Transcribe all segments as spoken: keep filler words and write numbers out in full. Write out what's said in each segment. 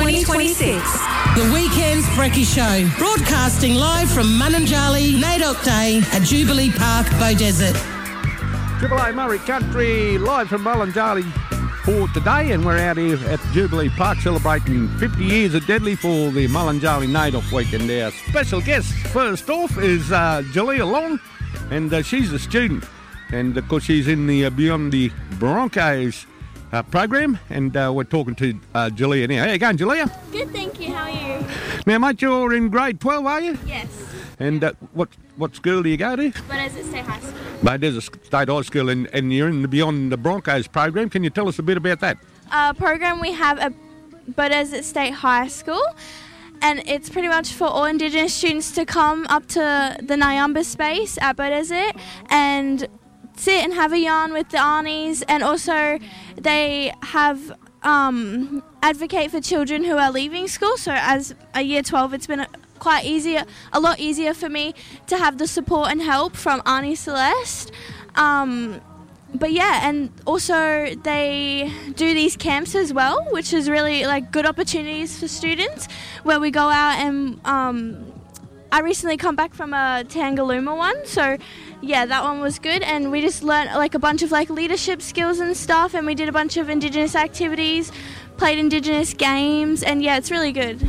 twenty twenty-six. The Weekends Brekkie Show, broadcasting live from Mununjali, NAIDOC Day at Jubilee Park, Beaudesert. Triple A Murray Country, live from Mullinjali for today, and we're out here at Jubilee Park celebrating fifty years of Deadly for the Mullinjali NAIDOC Week. And our special guest, first off, is uh, Jalea Long, and uh, she's a student. And of course, she's in the uh, Beyond the Broncos uh, program, and uh, we're talking to uh, Jalea now. How you going, Jalea? Good, thank you. How are you? Now, mate, you're in grade twelve, are you? Yes. And uh, what what school do you go to? Beaudesert State High School. Beaudesert State High School, and, and you're in the Beyond the Broncos program. Can you tell us a bit about that? Uh, program we have at Beaudesert State High School, and it's pretty much for all Indigenous students to come up to the Nyamba space at Beaudesert and sit and have a yarn with the Arnies, and also they have um, advocate for children who are leaving school. So as a year twelve, it's been a, quite easier, a lot easier for me to have the support and help from Arnie Celeste. Um, but yeah, and also they do these camps as well, which is really like good opportunities for students where we go out and um, I recently come back from a Tangalooma one, so yeah, that one was good, and we just learnt like a bunch of like leadership skills and stuff, and we did a bunch of Indigenous activities, played Indigenous games, and yeah, it's really good.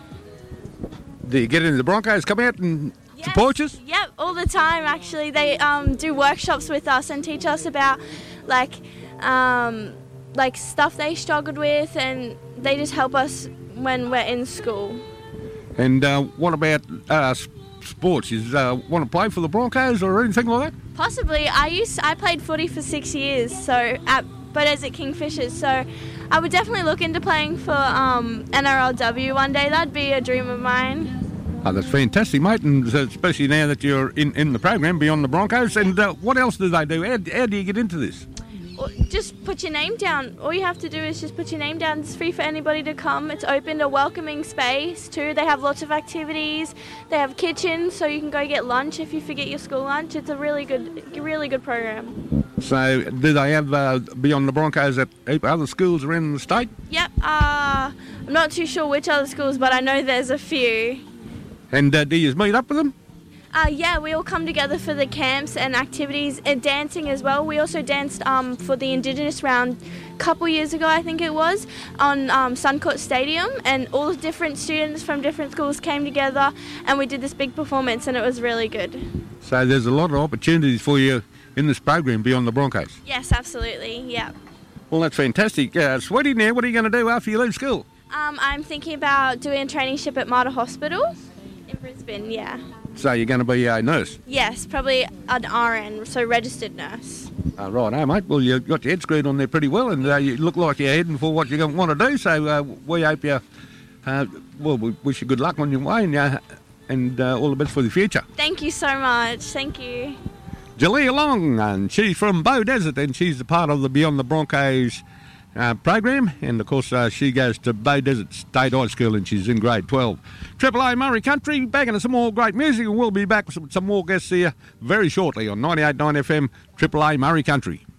Do you get into the Broncos, come out and Yes. support us? Yep, all the time actually. They um, do workshops with us and teach us about like um, like stuff they struggled with, and they just help us when we're in school. And uh, what about uh, sports? You uh, want to play for the Broncos or anything like that? Possibly. I used I played footy for six years, so at Beaudesert Kingfishers. So I would definitely look into playing for um, N R L W one day. That'd be a dream of mine. Oh, that's fantastic, mate, and especially now that you're in, in the program Beyond the Broncos. And uh, what else do they do? How, how do you get into this? Or just put your name down. All you have to do is just put your name down. It's free for anybody to come. It's open, a welcoming space too. They have lots of activities. They have kitchens, so you can go get lunch if you forget your school lunch. It's a really good, really good program. So, do they have uh, Beyond the Broncos at other schools around the state? Yep. Uh, I'm not too sure which other schools, but I know there's a few. And uh, do you meet up with them? Uh, yeah, we all come together for the camps and activities and dancing as well. We also danced um, for the Indigenous round a couple years ago, I think it was, on um, Suncourt Stadium, and all the different students from different schools came together and we did this big performance, and it was really good. So there's a lot of opportunities for you in this program Beyond the Broncos? Yes, absolutely, yeah. Well, that's fantastic. Uh, Sweetie, now what are you going to do after you leave school? Um, I'm thinking about doing a traineeship at Mater Hospital in Brisbane, yeah. So you're going to be a nurse? Yes, probably an R N, so registered nurse. Uh, right, oh, mate. Well, you've got your head screwed on there pretty well, and uh, you look like you're heading for what you're going to want to do, so uh, we hope you, uh, well, we wish you good luck on your way, and, uh, and uh, all the best for the future. Thank you so much. Thank you. Jalea Long, and she's from Beaudesert, and she's a part of the Beyond the Broncos Uh, program, and of course uh, she goes to Beaudesert State High School and she's in grade twelve. Triple A Murray Country, back into some more great music, and we'll be back with some, some more guests here very shortly on ninety-eight point nine F M, Triple A Murray Country.